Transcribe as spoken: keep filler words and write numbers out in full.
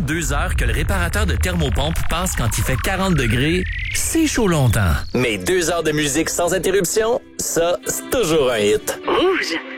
deux heures que le réparateur de thermopompe passe quand il fait quarante degrés, c'est chaud longtemps. Mais deux heures de musique sans interruption, ça, c'est toujours un hit. Rouge.